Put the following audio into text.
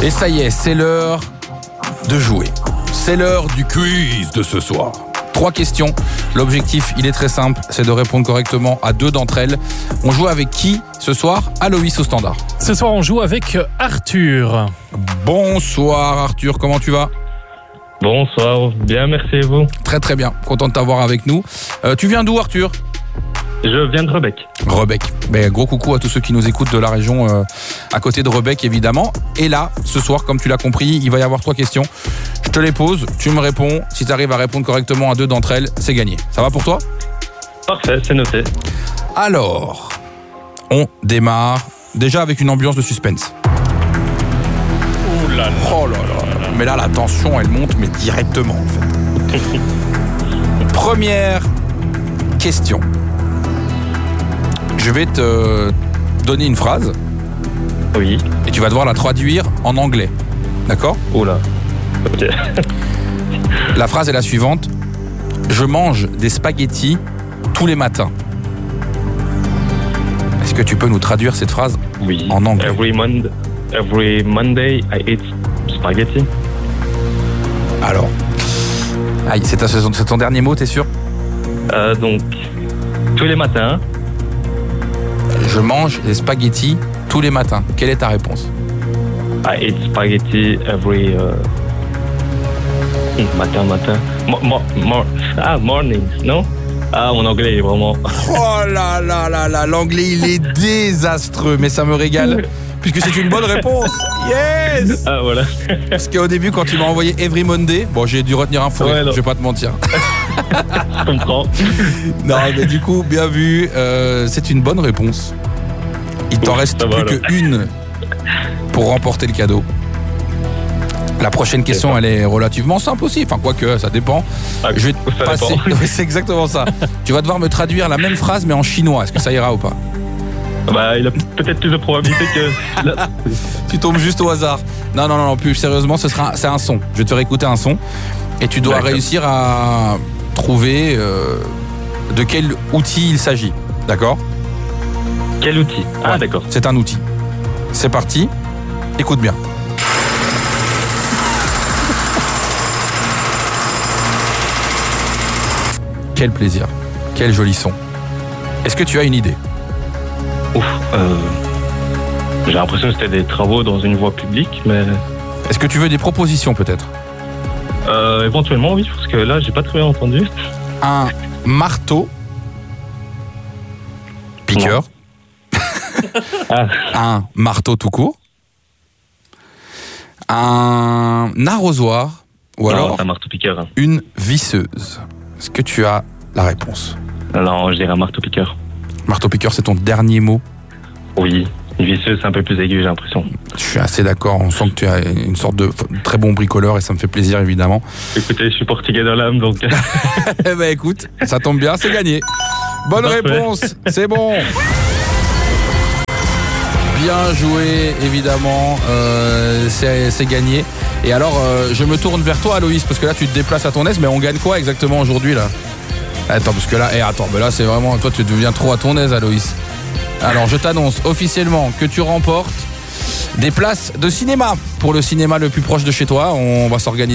Et ça y est, c'est l'heure de jouer. C'est l'heure du quiz de ce soir. 3 questions. L'objectif, il est très simple, c'est de répondre correctement à 2 d'entre elles. On joue avec qui ce soir? Aloïs au standard. Ce soir, on joue avec Arthur. Bonsoir Arthur, comment tu vas? Bonsoir, bien, merci et vous? Très très bien, content de t'avoir avec nous. Tu viens d'où Arthur? Je viens de Rebec. Rebec. Mais gros coucou à tous ceux qui nous écoutent de la région à côté de Rebec évidemment. Et là, ce soir, comme tu l'as compris, il va y avoir 3 questions. Je te les pose, tu me réponds. Si tu arrives à répondre correctement à 2 d'entre elles, c'est gagné. Ça va pour toi? Parfait, c'est noté. Alors, on démarre déjà avec une ambiance de suspense. Ouh là là. Oh là là. Mais là, la tension, elle monte, mais directement en fait. Première question. Je vais te donner une phrase. Oui. Et tu vas devoir la traduire en anglais. D'accord? Oula. Ok. La phrase est la suivante. Je mange des spaghettis tous les matins. Est-ce que tu peux nous traduire cette phrase Oui. en anglais? Every Monday, I eat spaghetti. Alors, aïe, c'est ton dernier mot, t'es sûr? Donc, tous les matins. Je mange des spaghettis tous les matins. Quelle est ta réponse? I eat spaghetti every matin. Morning, non? Ah, mon anglais est vraiment. Oh là là là là, l'anglais il est désastreux, mais ça me régale puisque c'est une bonne réponse. Yes! Ah, voilà. Parce qu'au début, quand tu m'as envoyé Every Monday, bon, j'ai dû retenir un fou rire, je vais pas te mentir. Je comprends. Non, mais du coup, bien vu, c'est une bonne réponse. Il t'en reste plus qu'une pour remporter le cadeau. La prochaine question, elle est relativement simple aussi. Enfin, quoique, ça dépend. Je vais te passer. C'est exactement ça. Tu vas devoir me traduire la même phrase, mais en chinois. Est-ce que ça ira ou pas? Bah, il a peut-être plus de probabilité que. Tu tombes juste au hasard. Non, plus sérieusement, c'est un son. Je vais te faire écouter un son. Et tu dois réussir à trouver de quel outil il s'agit. D'accord? Quel outil? Ah, d'accord. C'est un outil. C'est parti. Écoute bien. Quel plaisir. Quel joli son. Est-ce que tu as une idée? Ouf. J'ai l'impression que c'était des travaux dans une voie publique, mais. Est-ce que tu veux des propositions peut-être? Éventuellement, oui, parce que là, j'ai pas très bien entendu. Un marteau piqueur. Un marteau tout court. Un arrosoir. Ou alors un marteau piqueur. Une visseuse. Est-ce que tu as la réponse? Non, je dirais un marteau piqueur. Marteau piqueur, c'est ton dernier mot? Oui. Une visseuse, c'est un peu plus aigu, j'ai l'impression. Je suis assez d'accord. On sent que tu as une sorte de très bon bricoleur et ça me fait plaisir, évidemment. Écoutez, je suis portugais dans l'âme, donc. Eh ben, écoute, ça tombe bien, c'est gagné. Bonne réponse, c'est bon. Bien joué, évidemment. C'est gagné. Et alors, je me tourne vers toi, Aloïs, parce que là, tu te déplaces à ton aise, mais on gagne quoi exactement aujourd'hui, là? Attends, parce que là, mais là, c'est vraiment. Toi, tu deviens trop à ton aise, Aloïs. Alors, je t'annonce officiellement que tu remportes des places de cinéma pour le cinéma le plus proche de chez toi. On va s'organiser